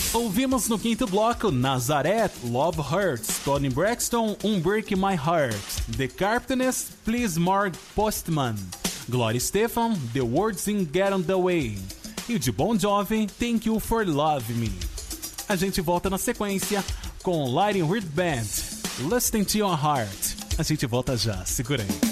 Ouvimos no quinto bloco Nazareth, Love Hurts, Toni Braxton, Break My Heart, The Carpenters, Please More Postman, Gloria Estefan, The Words in Get on the Way, e de Bon Jovi, Thank You for Love Me. A gente volta na sequência com Lighting Weird Band, Listening to Your Heart. A gente volta já, segura aí.